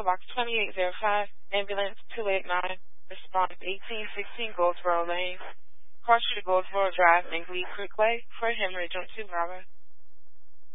Box 2805, Ambulance 289, Response 1816 Goldsboro Lane, Cross Street Goldsboro Drive, and Glebe Creek Way for hemorrhage on 2 Bravo.